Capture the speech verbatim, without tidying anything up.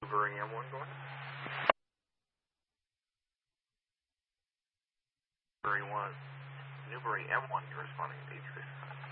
Newbury M one, go ahead. Newbury one. Newbury M one, you're responding to H three.